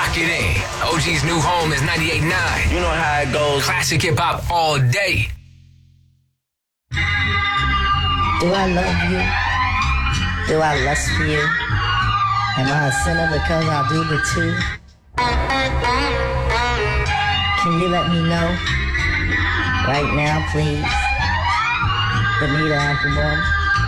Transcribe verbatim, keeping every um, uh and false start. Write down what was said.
Lock it in. O G's new home is ninety-eight point nine. You know how it goes. Classic hip hop all day. Do I love you? Do I lust for you? Am I a sinner because I do the two? Can you let me know? Right now, please. Benita Applebaum.